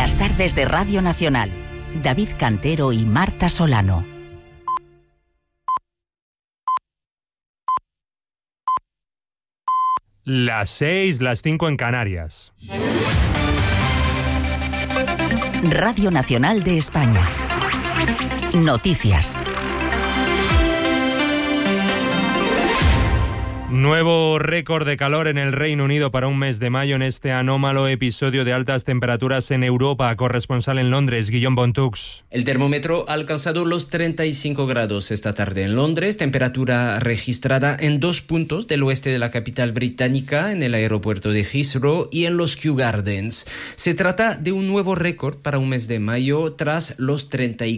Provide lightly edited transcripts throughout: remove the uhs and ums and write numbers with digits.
Las tardes de Radio Nacional. David Cantero y Marta Solano. Las 6, las 5 en Canarias. Radio Nacional de España. Noticias. Nuevo récord de calor en el Reino Unido para un mes de mayo en este anómalo episodio de altas temperaturas en Europa. Corresponsal en Londres, Guillaume Bontux. El termómetro ha alcanzado los 35 grados esta tarde en Londres, temperatura registrada en 2 puntos del oeste de la capital británica, en el aeropuerto de Heathrow y en los Kew Gardens. Se trata de un nuevo récord para un mes de mayo tras los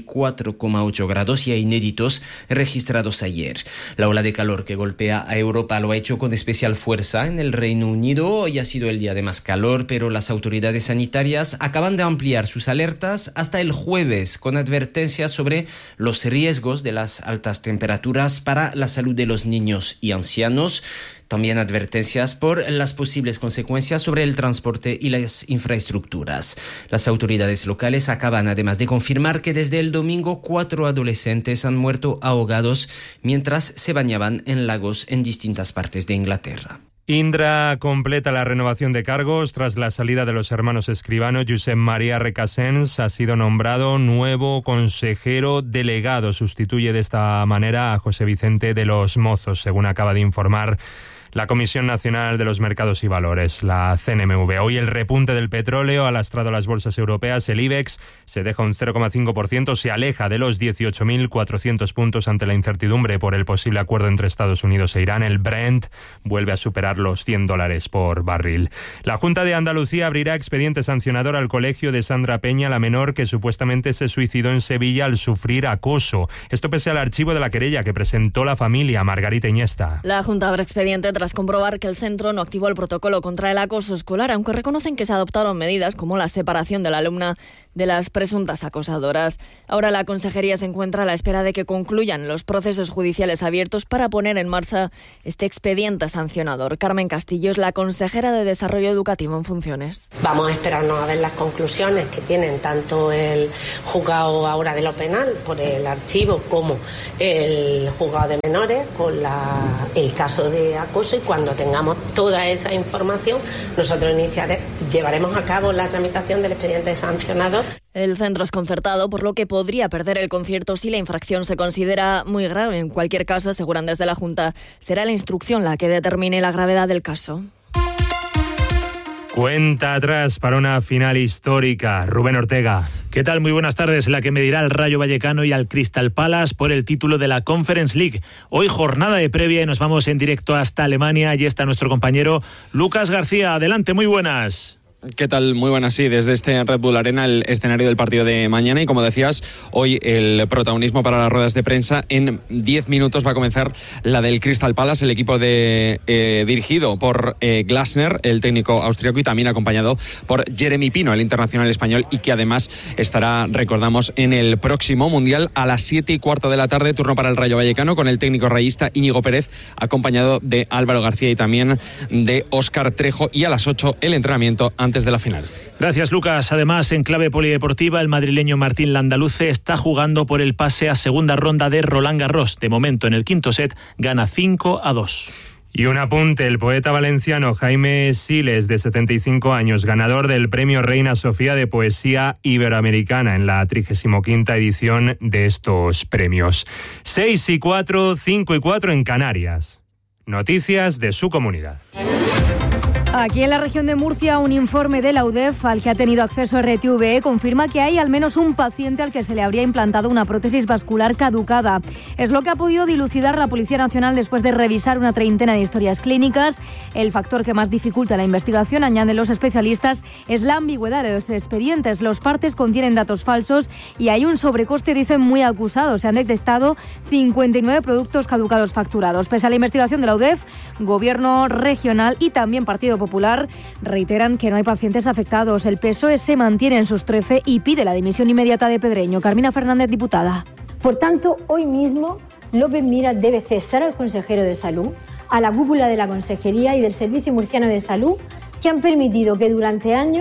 34,8 grados ya inéditos registrados ayer. La ola de calor que golpea a Europa lo ha hecho con especial fuerza en el Reino Unido. Hoy ha sido el día de más calor, pero las autoridades sanitarias acaban de ampliar sus alertas hasta el jueves, con advertencias sobre los riesgos de las altas temperaturas para la salud de los niños y ancianos. También advertencias por las posibles consecuencias sobre el transporte y las infraestructuras. Las autoridades locales acaban además de confirmar que desde el domingo 4 adolescentes han muerto ahogados mientras se bañaban en lagos en distintas partes de Inglaterra. Indra completa la renovación de cargos tras la salida de los hermanos Escribano. Josep María Recasens ha sido nombrado nuevo consejero delegado. Sustituye de esta manera a José Vicente de los Mozos, según acaba de informar la Comisión Nacional de los Mercados y Valores, la CNMV. Hoy el repunte del petróleo ha lastrado las bolsas europeas. El IBEX se deja un 0,5%, se aleja de los 18.400 puntos ante la incertidumbre por el posible acuerdo entre Estados Unidos e Irán. El Brent vuelve a superar los $100 por barril. La Junta de Andalucía abrirá expediente sancionador al colegio de Sandra Peña, la menor que supuestamente se suicidó en Sevilla al sufrir acoso. Esto pese al archivo de la querella que presentó la familia. Margarita Iniesta. La Junta abre expediente tras comprobar que el centro no activó el protocolo contra el acoso escolar, aunque reconocen que se adoptaron medidas como la separación de la alumna de las presuntas acosadoras. Ahora la consejería se encuentra a la espera de que concluyan los procesos judiciales abiertos para poner en marcha este expediente sancionador. Carmen Castillo es la consejera de Desarrollo Educativo en funciones. Vamos a esperarnos a ver las conclusiones que tienen tanto el juzgado ahora de lo penal por el archivo como el juzgado de menores con el caso de acoso, y cuando tengamos toda esa información nosotros llevaremos a cabo la tramitación del expediente sancionador. El centro es concertado, por lo que podría perder el concierto si la infracción se considera muy grave. En cualquier caso, aseguran desde la Junta, será la instrucción la que determine la gravedad del caso. Cuenta atrás para una final histórica. Rubén Ortega. ¿Qué tal? Muy buenas tardes. La que medirá al Rayo Vallecano y al Crystal Palace por el título de la Conference League. Hoy jornada de previa y nos vamos en directo hasta Alemania. Allí está nuestro compañero Lucas García. Adelante, muy buenas. ¿Qué tal? Muy buenas, sí, desde este Red Bull Arena, el escenario del partido de mañana, y como decías, hoy el protagonismo para las ruedas de prensa. En 10 minutos va a comenzar la del Crystal Palace, el equipo dirigido por Glasner, el técnico austríaco, y también acompañado por Jeremy Pino, el internacional español, y que además estará, recordamos, en el próximo Mundial a las 7:15 de la tarde, turno para el Rayo Vallecano, con el técnico rayista Íñigo Pérez, acompañado de Álvaro García y también de Óscar Trejo, y a las 8 el entrenamiento antes de la final. Gracias, Lucas. Además, en clave polideportiva, el madrileño Martín Landaluce está jugando por el pase a segunda ronda de Roland Garros. De momento, en el quinto set, gana 5-2. Y un apunte, el poeta valenciano Jaime Siles, de 75 años, ganador del premio Reina Sofía de Poesía Iberoamericana en la 35ª edición de estos premios. 6:04, 5:04 en Canarias. Noticias de su comunidad. Aquí en la región de Murcia, un informe de la UDEF al que ha tenido acceso RTVE confirma que hay al menos un paciente al que se le habría implantado una prótesis vascular caducada. Es lo que ha podido dilucidar la Policía Nacional después de revisar una treintena de historias clínicas. El factor que más dificulta la investigación, añaden los especialistas, es la ambigüedad de los expedientes. Los partes contienen datos falsos y hay un sobrecoste, dicen, muy acusado. Se han detectado 59 productos caducados facturados. Pese a la investigación de la UDEF, Gobierno regional y también Partido Popular reiteran que no hay pacientes afectados. El PSOE se mantiene en sus 13 y pide la dimisión inmediata de Pedreño. Carmina Fernández, diputada. Por tanto, hoy mismo López Miras debe cesar al consejero de Salud, a la cúpula de la Consejería y del Servicio Murciano de Salud, que han permitido que durante años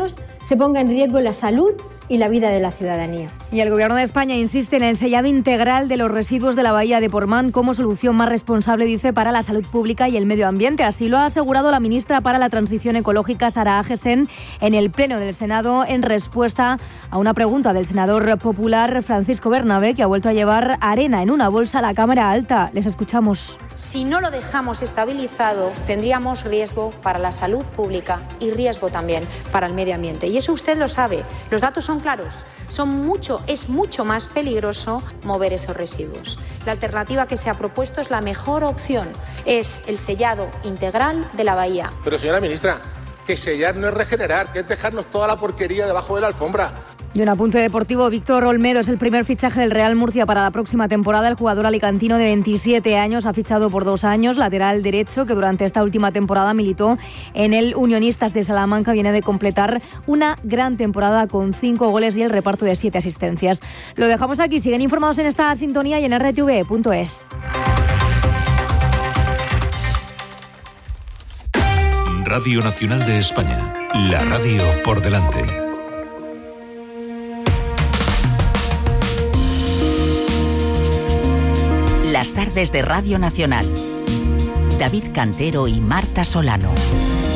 se ponga en riesgo la salud y la vida de la ciudadanía. Y el Gobierno de España insiste en el sellado integral de los residuos de la bahía de Portmán como solución más responsable, dice, para la salud pública y el medio ambiente. Así lo ha asegurado la ministra para la Transición Ecológica, Sara Agesen, en el Pleno del Senado, en respuesta a una pregunta del senador popular Francisco Bernabé, que ha vuelto a llevar arena en una bolsa a la Cámara Alta. Les escuchamos. Si no lo dejamos estabilizado, tendríamos riesgo para la salud pública y riesgo también para el medio ambiente. Y eso usted lo sabe. Los datos son claros. Es mucho más peligroso mover esos residuos. La alternativa que se ha propuesto es la mejor opción. Es el sellado integral de la bahía. Pero, señora ministra, que sellar no es regenerar, que es dejarnos toda la porquería debajo de la alfombra. Y un apunte deportivo, Víctor Olmedo es el primer fichaje del Real Murcia para la próxima temporada. El jugador alicantino de 27 años ha fichado por 2 años, lateral derecho, que durante esta última temporada militó en el Unionistas de Salamanca. Viene de completar una gran temporada con 5 goles y el reparto de 7 asistencias. Lo dejamos aquí, siguen informados en esta sintonía y en rtv.es. Radio Nacional de España, la radio por delante. Las tardes de Radio Nacional. David Cantero y Marta Solano.